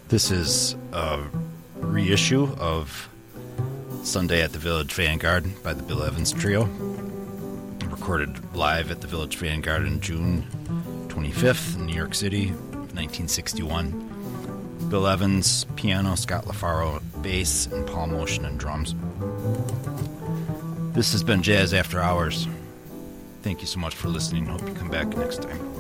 This is a reissue of Sunday at the Village Vanguard by the Bill Evans Trio, recorded live at the Village Vanguard on June 25th in New York City, 1961. Bill Evans, piano, Scott LaFaro, bass, and Paul Motion and drums. This has been Jazz After Hours. Thank you so much for listening. Hope you come back next time.